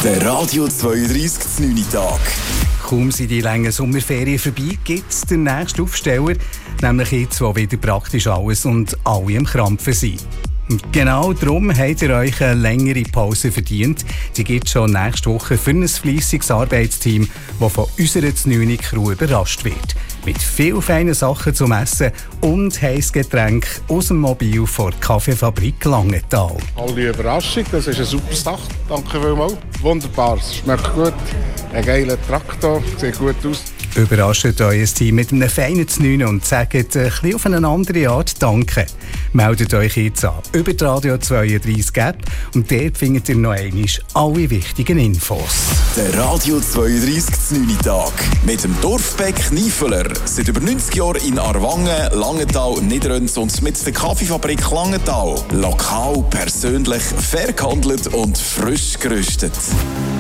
Der Radio 32 Znünitag. Kaum sind die langen Sommerferien vorbei, gibt es den nächsten Aufsteller, nämlich jetzt, wo wieder praktisch alles und alle am Krampfen sind. Und genau darum habt ihr euch eine längere Pause verdient. Die gibt es schon nächste Woche für ein fleissiges Arbeitsteam, das von unserer Znüni-Crew überrascht wird. Mit vielen feinen Sachen zum Essen und heißes Getränk aus dem Mobil vor der Kaffeefabrik Langenthal. Alle Überraschung, das ist eine super Sache. Danke vielmals. Wunderbar, es schmeckt gut. Ein geiler Traktor, sieht gut aus. Überrascht euer Team mit einem feinen Znüni und sagt ein bisschen auf eine andere Art Danke. Meldet euch jetzt an über die Radio 32 App und dort findet ihr noch einmal alle wichtigen Infos. Der Radio 32 Znünitag mit dem Dorfbäck Niefeler. Seit über 90 Jahren in Aarwangen, Langenthal, Niederönz und mit der Kaffeefabrik Langenthal. Lokal, persönlich, fair gehandelt und frisch geröstet.